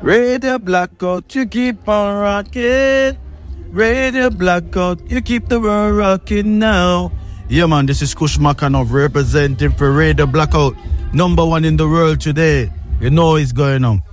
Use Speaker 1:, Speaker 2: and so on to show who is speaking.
Speaker 1: Radio Blackout, you keep on rocking. Radio Blackout, you keep the world rocking now. Yeah, man, this is Kush Makanov representing for Radio Blackout. #1 in the world today. You know what's going on.